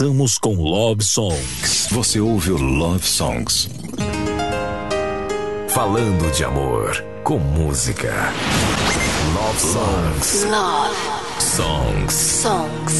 Estamos com Love Songs. Você ouve o Love Songs. Falando de amor com música. Love Songs. Love Songs. Songs.